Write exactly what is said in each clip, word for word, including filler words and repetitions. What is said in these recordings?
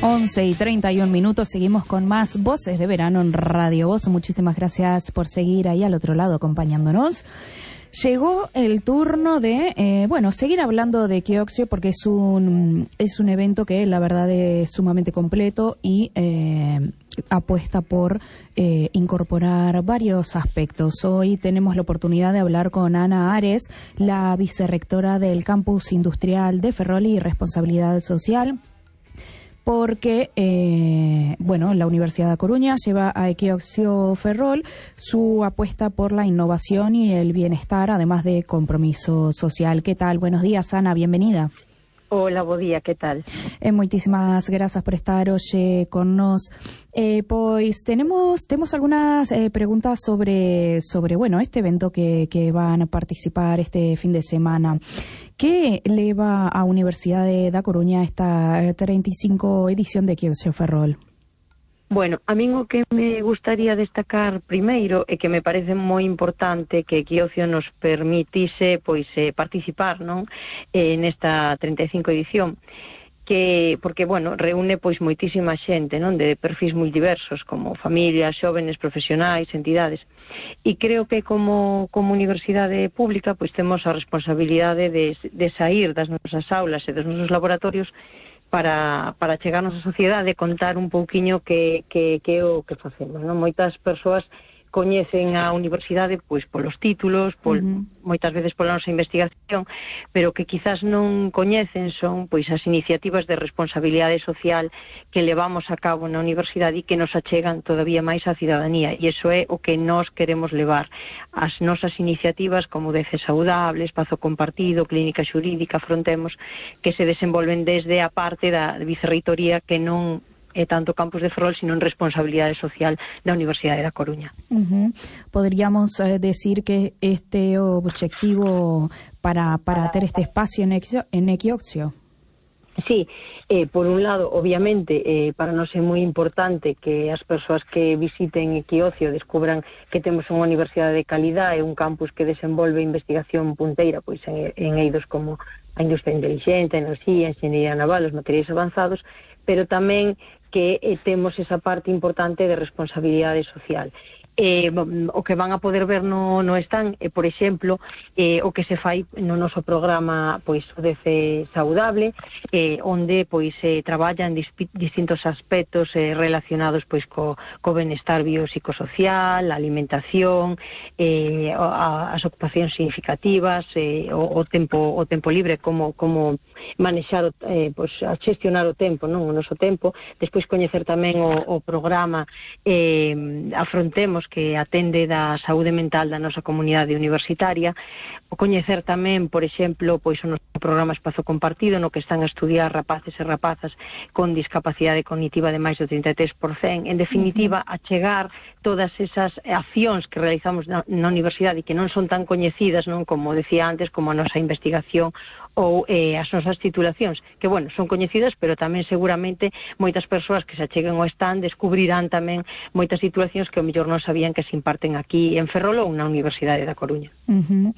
once y treinta y un minutos, seguimos con más Voces de Verano en Radio Voz. Muchísimas gracias por seguir ahí al otro lado acompañándonos. Llegó el turno de, eh, bueno, seguir hablando de Equioxio porque es un, es un evento que la verdad es sumamente completo y eh, apuesta por eh, incorporar varios aspectos. Hoy tenemos la oportunidad de hablar con Ana Ares, la vicerrectora del Campus Industrial de Ferrol y Responsabilidad Social, porque, eh, bueno, la Universidad de A Coruña lleva a Equioxio Ferrol su apuesta por la innovación y el bienestar, además de compromiso social. ¿Qué tal? Buenos días, Ana, bienvenida. Hola, bo día, que tal? Eh, moitísimas grazas por estar hoxe con nos. Eh, pois tenemos temos algunhas eh, preguntas sobre sobre bueno, este evento que que van a participar este fin de semana. Que leva a Universidade da Coruña esta treinta e cinco edición de Equioxio Ferrol? Bueno, a min o que me gustaría destacar primeiro é que me parece moi importante que Equioxio nos permitise pois eh, participar, non, eh, nesta treinta e cinco edición, que porque bueno, reúne pois moitísima xente, non, de perfis moi diversos, como familias, xóvenes, profesionais, entidades. E creo que como como universidade pública pois temos a responsabilidade de de saír das nosas aulas e dos nosos laboratorios para para chegarnos á sociedade e contar un pouquiño que que que é o que facemos, non? Moitas persoas coñecen a universidade pois polos títulos, pol, uh-huh. moitas veces pola nosa investigación, pero que quizás non coñecen son pois as iniciativas de responsabilidade social que levamos a cabo na universidade e que nos achegan todavía máis á cidadanía, e iso é o que nós queremos levar. As nosas iniciativas como D C Saudable, Espazo Compartido, Clínica Xurídica, Afrontemos, que se desenvolven desde a parte da vicerreitoría que non é tanto Campus de Ferrol, sino en responsabilidade social da Universidade da Coruña. Uh-huh. Podríamos eh, decir que este objetivo para, para ter este espacio en, Equio, en Equioxio. Sí, eh, por un lado, obviamente, eh, para nós é moi importante que as persoas que visiten Equioxio descubran que temos unha universidade de calidade e un campus que desenvolve investigación punteira pois en, en eidos como a industria inteligente, a enerxía, a enxeñería naval, os materiais avanzados, pero tamén que eh, temos esa parte importante de responsabilidade social. Eh, o que van a poder ver no, no stand é, eh, por exemplo, eh, o que se fai no noso programa pois o D C Saudable, eh, onde pois se eh, traballan disp- distintos aspectos eh, relacionados pois co, co benestar biopsicosocial, a alimentación, eh, a, as ocupacións significativas, eh, o, o tempo o tempo libre, como como manexar o, eh, pois a xestionar o tempo, non, o noso tempo. Despois coñecer tamén o, o programa eh, Afrontemos, que atende da saúde mental da nosa comunidade universitaria, o coñecer tamén, por exemplo, pois o noso programa Espazo Compartido, no que están a estudiar rapaces e rapazas con discapacidade cognitiva de máis do trinta e tres por cento. En definitiva, a chegar todas esas accións que realizamos na, na universidade e que non son tan coñecidas, non, como decía antes, como a nosa investigación ou eh, as nosas titulacións, que, bueno, son coñecidas, pero tamén seguramente moitas persoas que se acheguen ao stand descubrirán tamén moitas titulacións que ao mellor non sabían que se imparten aquí en Ferrol ou na Universidade da Coruña. Uh-huh.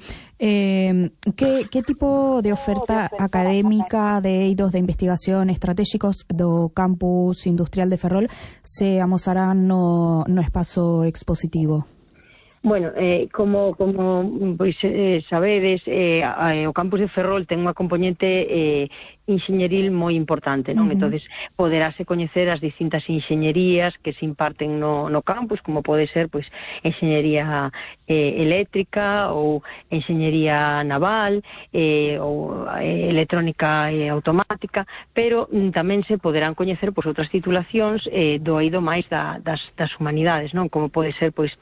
Eh, que, que tipo de oferta académica de eidos de investigación estratégicos do Campus Industrial de Ferrol se amosarán no, no espazo expositivo? Bueno, eh, como como pois eh, sabedes, eh, eh, o campus de Ferrol ten unha componente eh, enxeñeril moi importante, non? Uh-huh. Entonces, poderase coñecer as distintas enxeñerías que se imparten no, no campus, como pode ser, pois, enxeñería eh, eléctrica ou enxeñería naval, eh, ou eh, electrónica e automática, pero mm, tamén se poderán coñecer, pois, outras titulacións eh, do eido máis da, das, das humanidades, non? Como pode ser, pois,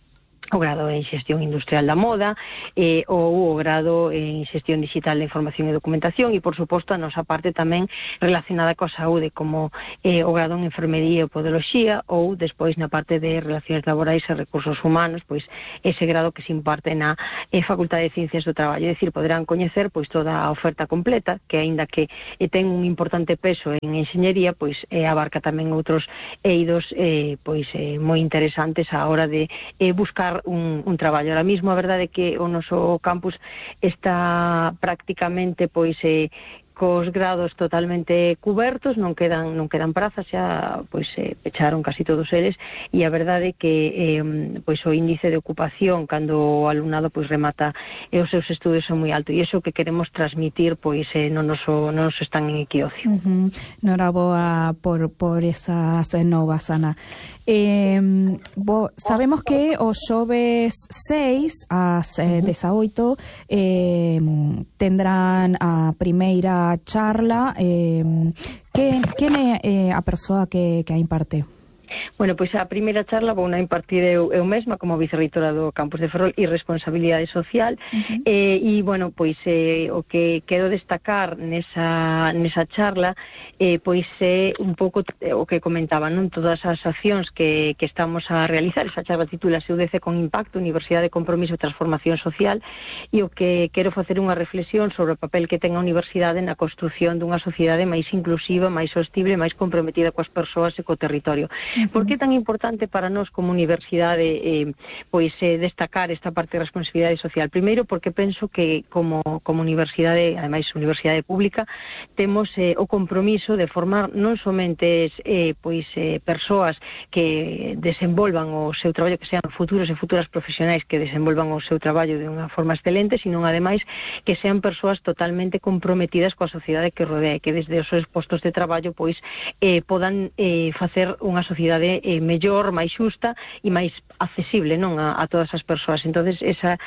o grado en xestión industrial da moda, eh, ou o grado en xestión digital da información e documentación, e, por suposto, a nosa parte tamén relacionada coa saúde, como eh, o grado en enfermería e podoloxía, ou despois na parte de relacións laborais e recursos humanos, pois ese grado que se imparte na eh, Facultade de Ciencias do Traballo. É dicir, poderán coñecer pois toda a oferta completa, que aínda que eh, ten un importante peso en enxeñería, pois eh, abarca tamén outros eidos eh, pois eh, moi interesantes á hora de eh, buscar Un, un traballo. Ahora mismo a verdade é que o noso campus está prácticamente pois eh, cos grados totalmente cubertos, non quedan non quedan prazas, xa pois eh, pecharon casi todos eles, e a verdade é que eh, pois o índice de ocupación cando o alumnado pois remata e os seus estudos son moi alto, e iso que queremos transmitir pois eh, non nos o, non nos están en equiocio. Uh-huh. Noraboa por, por esas novas, Ana. Eh, bo, sabemos que o xoves seis ás eh, dezaoito eh, tendrán a primeira charla. Eh, que, quen é eh, a persoa que, que a imparte? Bueno, pois a primeira charla vou na impartir eu, eu mesma como vicerreitora do Campus de Ferrol e Responsabilidade Social. Uh-huh. eh, e, bueno, pois eh, o que quero destacar nesa, nesa charla eh, pois é un pouco o que comentaba, non? Todas as accións que, que estamos a realizar. Esa charla titúlase U D C con Impacto, Universidade de Compromiso e Transformación Social, e o que quero facer unha reflexión sobre o papel que ten a universidade na construción dunha sociedade máis inclusiva, máis sostible, máis comprometida coas persoas e co territorio. Por que é tan importante para nós como universidade eh, pois eh, destacar esta parte de responsabilidade social? Primeiro, porque penso que como, como universidade, ademais universidade pública, temos eh, o compromiso de formar non somente eh, pois eh, persoas que desenvolvan o seu traballo, que sean futuros e futuras profesionais que desenvolvan o seu traballo de unha forma excelente, sino ademais que sean persoas totalmente comprometidas coa sociedade que rodea, que desde os seus postos de traballo pois eh, podan eh, facer unha sociedade eh, mellor, máis xusta e máis accesible, non, a, a todas as persoas. Entonces esa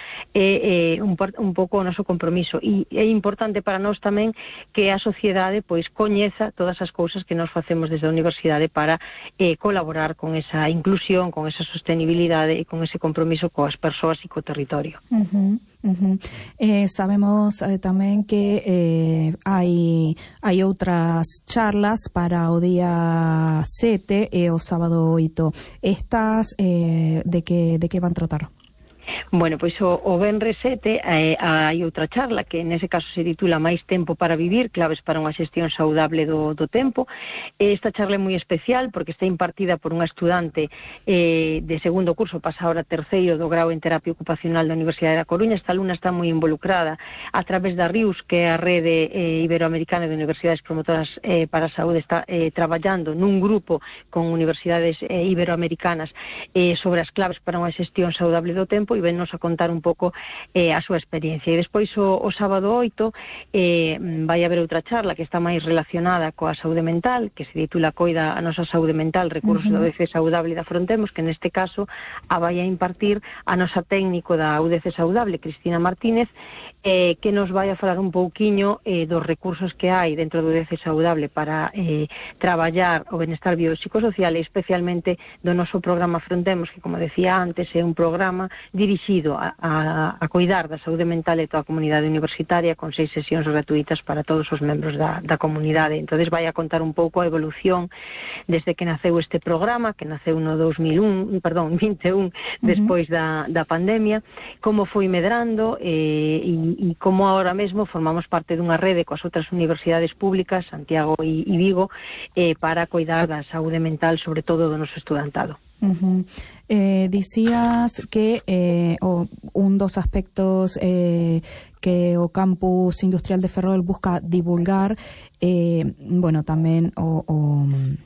é eh, un, un pouco o noso compromiso, e é importante para nós tamén que a sociedade pois coñeza todas as cousas que nós facemos desde a universidade para eh, colaborar con esa inclusión, con esa sostenibilidade e con ese compromiso coas persoas e co territorio. Uh-huh. Uh-huh. Eh, sabemos eh, tamén que eh, hai hai outras charlas para o día sete e o sábado oito. Estas eh, de que de que van tratar? Bueno, pois o, o venres sete eh, hai outra charla que nese caso se titula Máis tempo para vivir, claves para unha xestión saudable do, do tempo. Esta charla é moi especial porque está impartida por unha estudante eh, de segundo curso, pasa ahora terceiro do grau en terapia ocupacional da Universidade da Coruña. Esta alumna está moi involucrada a través da RIUS, que é a rede eh, iberoamericana de universidades promotoras eh, para a saúde. Está eh, traballando nun grupo con universidades eh, iberoamericanas eh, sobre as claves para unha xestión saudable do tempo, e vennos a contar un pouco eh, a súa experiencia. E despois o, o sábado oito eh, vai haber outra charla que está máis relacionada coa saúde mental, que se titula Coida a nosa saúde mental, recursos uh-huh. da U D C saudable da Frontemos, que neste caso a vai a impartir a nosa técnico da U D C saudable, Cristina Martínez, eh, que nos vai a falar un pouquiño eh, dos recursos que hai dentro do U D C saudable para eh, traballar o benestar biopsicosocial, e especialmente do noso programa Frontemos, que, como decía antes, é un programa dirixido a, a, a cuidar da saúde mental de toda a comunidade universitaria, con seis sesións gratuitas para todos os membros da, da comunidade. Entonces vai a contar un pouco a evolución desde que naceu este programa, que naceu no dos mil un, perdón, vinte e un, despois uh-huh. da, da pandemia, como foi medrando eh, e, e como ahora mesmo formamos parte dunha rede coas outras universidades públicas, Santiago e, e Vigo, eh, para cuidar da saúde mental, sobre todo do noso estudantado. Uh-huh. Eh, dicías que eh, oh, un dos aspectos eh, que o Campus Industrial de Ferrol busca divulgar, eh, bueno, tamén o, o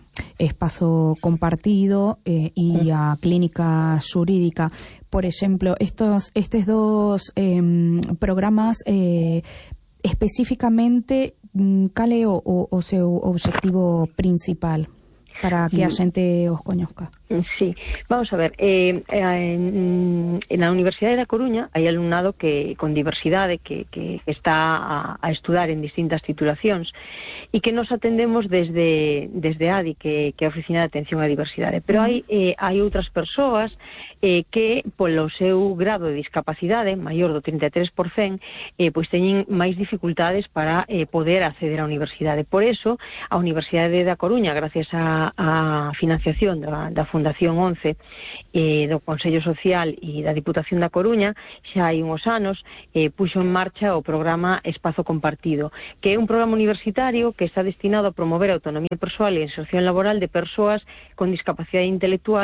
espazo compartido eh, e a clínica xurídica. Por exemplo, estos estes dos eh, programas eh, especificamente, cal é o, o, o seu obxectivo principal para que a xente os coñezca? Sí, vamos a ver, eh, en, en la Universidade da Coruña hai alumnado que con diversidade que, que está a, a estudar en distintas titulacións e que nos atendemos desde desde A D I, que, que é a Oficina de Atención á Diversidade, pero hai eh, hai outras persoas eh, que polo seu grado de discapacidade maior do trinta e tres por cento eh, pois teñen máis dificultades para eh, poder acceder á universidade. Por eso a Universidade da Coruña, gracias a, a financiación da, da Fundación once eh, do Consello Social e da Diputación da Coruña, xa hai uns anos eh, puxo en marcha o programa Espazo Compartido, que é un programa universitario que está destinado a promover a autonomía persoal e a inserción laboral de persoas con discapacidade intelectual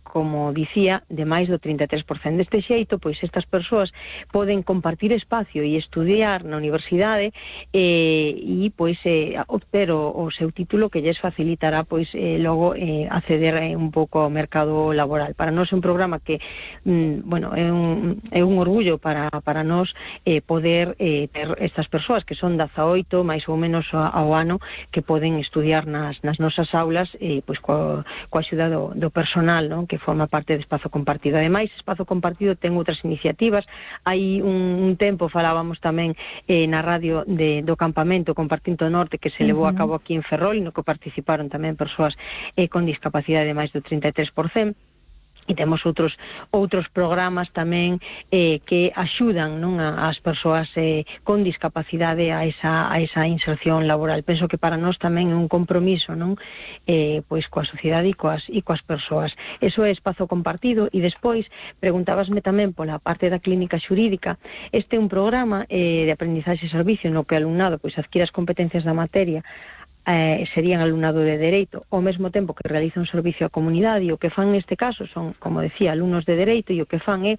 como dicía, de máis do trinta e tres por cento. Deste xeito, pois estas persoas poden compartir espacio e estudiar na universidade eh, e pois eh, obter o, o seu título que lles facilitará pois eh, logo eh, acceder eh, un pouco ao mercado laboral. Para nós é un programa que mm, bueno, é un, é un orgullo para, para nós eh, poder eh, ter estas persoas que son dezaoito máis ou menos ao ano que poden estudiar nas, nas nosas aulas eh, pois coa, coa axuda do, do personal, non? Que forma parte de Espazo Compartido. Ademais, Espazo Compartido ten outras iniciativas. Hai un, un tempo falábamos tamén eh, na radio de, do campamento Compartindo Norte que se levou uh-huh. a cabo aquí en Ferrol, no que participaron tamén persoas eh, con discapacidade de máis do trinta e tres por cento. E temos outros outros programas tamén eh, que axudan, non, a, as persoas eh, con discapacidade a esa, a esa inserción laboral. Penso que para nós tamén é un compromiso, non, eh, pois coa sociedade e coas, e coas persoas. Eso é Espazo Compartido. E despois preguntábasme tamén pola parte da clínica xurídica. Este é un programa eh, de aprendizaxe e servicio no que o alumnado pois adquire as competencias da materia. Eh, serían alumnado de Dereito ao mesmo tempo que realiza un servicio á comunidade, e o que fan neste caso son, como decía, alumnos de Dereito, e o que fan é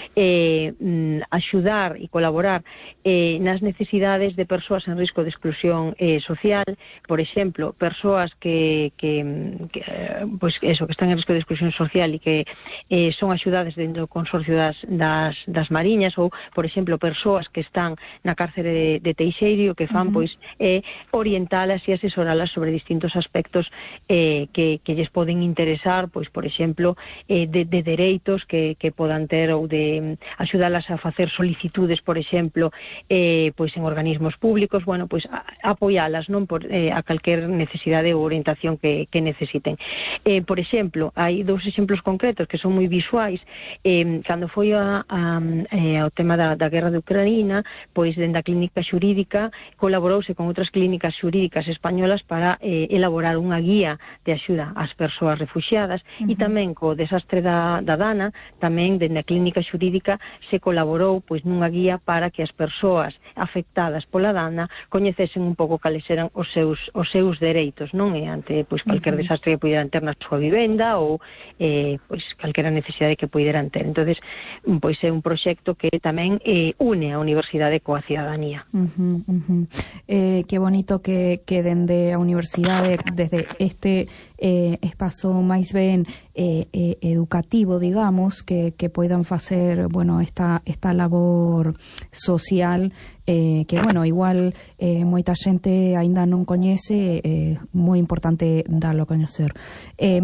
eh, axudar e colaborar eh, nas necesidades de persoas en risco de exclusión eh, social, por exemplo, persoas que, que, que pues eso, que están en risco de exclusión social e que eh, son axudadas dentro do consorcio das, das, das Mariñas, ou, por exemplo, persoas que están na cárcere de, de Teixeiro, e o que fan, uh-huh. pois, é eh, orientalas e asesoralas sobre distintos aspectos eh, que, que lles poden interesar, pois, por exemplo, eh, de, de dereitos que, que podan ter, ou de axudalas a facer solicitudes, por exemplo, eh, pois en organismos públicos, bueno, pois a, apoialas, non, por eh, a calquer necesidade ou orientación que, que necesiten. Eh, por exemplo, hai dous exemplos concretos que son moi visuais. Eh, cando foi a, a, eh, ao tema da, da guerra de Ucrania, pois dende a clínica xurídica colaborouse con outras clínicas xurídicas españolas para eh, elaborar unha guía de axuda ás persoas refuxiadas. Uh-huh. E tamén co desastre da, da Dana, tamén dende a clínica xurídica se colaborou pois nunha guía para que as persoas afectadas pola Dana coñecesen un pouco cales eran os seus, os seus dereitos, non? E ante pois calquer uh-huh. desastre que puderan ter na súa vivenda, ou eh, pois calquera necesidade que puderan ter. Entonces, pois é un proxecto que tamén eh, une a universidade coa cidadanía. Uh-huh, uh-huh. Eh, que bonito que, que dende a universidade, desde este eh, espazo máis ben eh, eh, educativo, digamos, que, que poidan facer, bueno, esta, esta labor social eh, que, bueno, igual eh, moita xente aínda non coñece, eh, moi importante darlo a coñecer. Eh,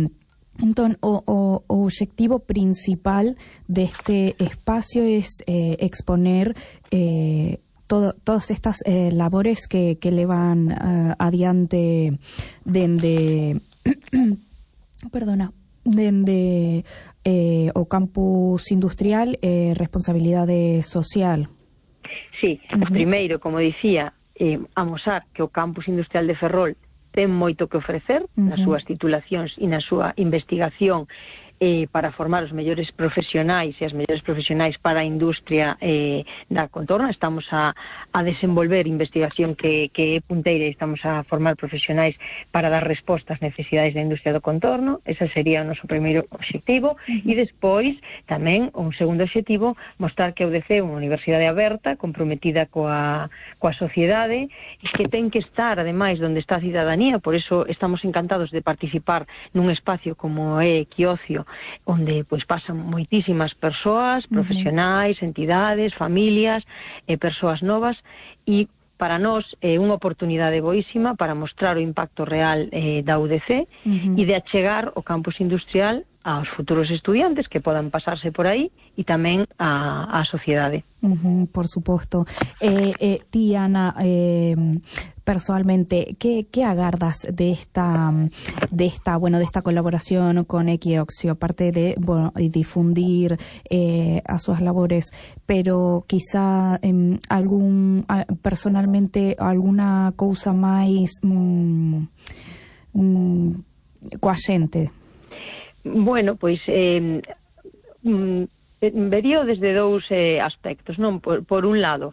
Entón, o, o, o obxectivo principal deste espacio es eh, exponer eh, Todo, todas estas eh, labores que, que levan uh, adiante dende perdona dende eh, o campus industrial eh, responsabilidade social. Sí, uh-huh. Primeiro, como dicía, eh, amosar que o campus industrial de Ferrol ten moito que ofrecer uh-huh. nas súas titulacións e na súa investigación eh, para formar os mellores profesionais e as mellores profesionais para a industria eh, da contorna. Estamos a, a desenvolver investigación que, que é punteira, e estamos a formar profesionais para dar resposta ás necesidades da industria do contorno. Ese sería o noso primeiro obxectivo. Uh-huh. E despois, tamén, un segundo obxectivo, mostrar que a U D C é unha universidade aberta, comprometida coa, coa sociedade, e que ten que estar, ademais, onde está a cidadanía. Por eso estamos encantados de participar nun espacio como é Equiocio, onde pois pasan moitísimas persoas, profesionais, uh-huh. entidades, familias, eh, persoas novas, e para nós é unha oportunidade boísima para mostrar o impacto real eh, da U D C uh-huh. e de achegar o campus industrial aos futuros estudiantes que podan pasarse por aí, e tamén a, a sociedade. Uh-huh, por suposto. Eh, eh, ti, Ana, eh, personalmente, ¿qué, qué agardas de esta, de esta, bueno, de esta colaboración con Equiocio, aparte de, bueno, difundir eh, a sus labores, pero quizá eh, algún, personalmente, alguna cousa máis mm, mm, coa xente? Bueno, pois eh, mm, verío desde dous eh, aspectos, non? Por, por un lado,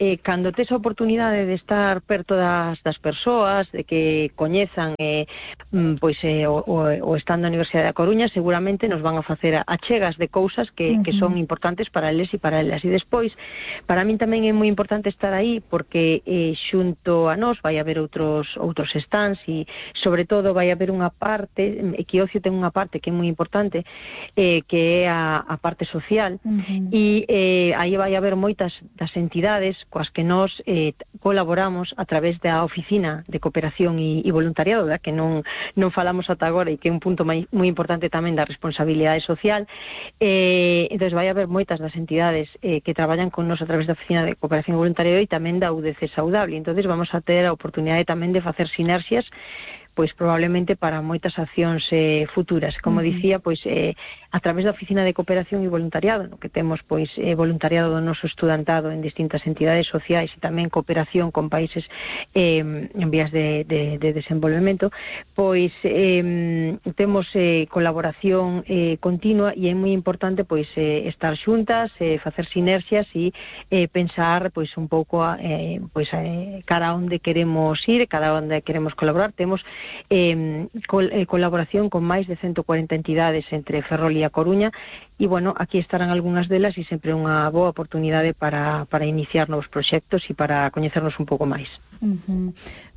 eh, cando tes a oportunidade de estar perto das, das persoas, de que coñezan eh, pois eh, o, o, o estando na Universidade da Coruña, seguramente nos van a facer achegas de cousas que, uh-huh. que son importantes para eles e para elas. E despois, para min tamén é moi importante estar aí porque eh, xunto a nós vai haber outros outros stands e sobre todo vai haber unha parte, Equiocio ten unha parte que é moi importante, eh, que é a, a parte social, uh-huh. e eh, aí vai haber moitas das entidades coas que nós eh, colaboramos a través da Oficina de Cooperación e, e Voluntariado, da que non, non falamos ata agora e que é un punto moi, moi importante tamén da responsabilidade social. Eh, entón vai haber moitas das entidades eh, que traballan con nós a través da Oficina de Cooperación e Voluntariado e tamén da U D C Saudable. Entón vamos a ter a oportunidade tamén de facer sinerxias pois probablemente para moitas accións eh, futuras. Como uh-huh. dicía, pois eh, a través da Oficina de Cooperación e Voluntariado, no que temos pois eh, voluntariado do noso estudantado en distintas entidades sociais e tamén cooperación con países eh, en vías de, de, de desenvolvemento, pois eh, temos eh, colaboración eh, continua e é moi importante pois eh, estar xuntas, eh, facer sinerxias e eh, pensar pois un pouco eh, pois eh, cara a onde queremos ir, cara a onde queremos colaborar. Temos Eh, col, eh, colaboración con máis de ciento cuarenta entidades entre Ferrol e A Coruña e, bueno, aquí estarán algunhas delas e sempre unha boa oportunidade para, para iniciar novos proxectos e para coñecernos un pouco máis. Uh-huh.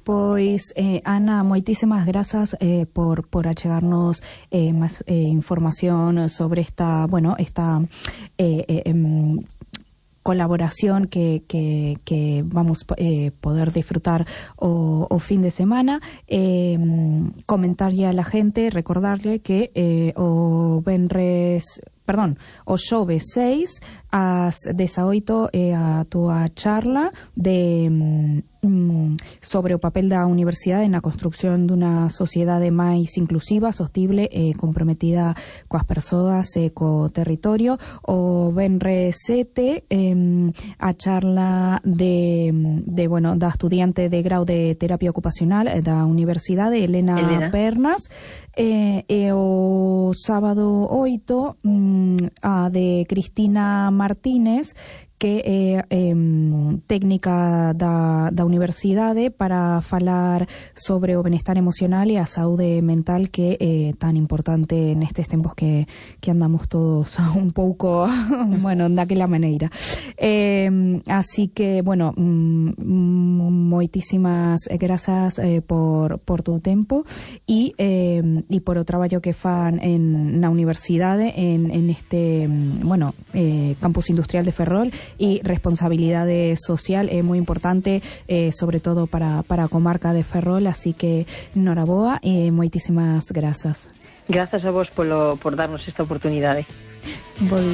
Pois, eh, Ana, moitísimas grazas eh, por, por achegarnos eh, máis eh, información sobre esta, bueno, esta eh, eh, eh, colaboración que, que, que vamos a eh, poder disfrutar o, o fin de semana. Eh, comentarle a la gente, recordarle que eh, o venres... Perdón, o xoves seis ás dezaoito é a túa charla de mm, sobre o papel da universidade na construción dunha sociedade máis inclusiva, sostible e comprometida coas persoas e co territorio. O venres sete eh, a charla de, de bueno, da estudiante de grau de terapia ocupacional da universidade, Elena, Elena. Pernas, eh, e o sábado oito mm, a de Cristina Martínez, que é eh, técnica da, da universidade para falar sobre o benestar emocional e a saúde mental que é tan importante nestes tempos que, que andamos todos un pouco, bueno, daquela maneira. Eh, así que, bueno, moitísimas grazas eh, por, por tu tempo e eh, e por o traballo que fan en, na universidade en, en este, bueno, eh, campus industrial de Ferrol, e responsabilidade social é moi importante, eh, sobre todo para, para a comarca de Ferrol, así que noraboa e moitísimas grazas. Grazas a vos polo, por darnos esta oportunidade. Vol